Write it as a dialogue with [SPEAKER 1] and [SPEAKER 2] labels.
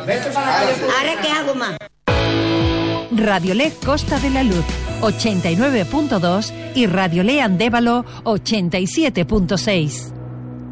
[SPEAKER 1] Ahora, ¿qué hago más?
[SPEAKER 2] Radiolé Costa de la Luz 89.2 y Radiolé Andévalo 87.6.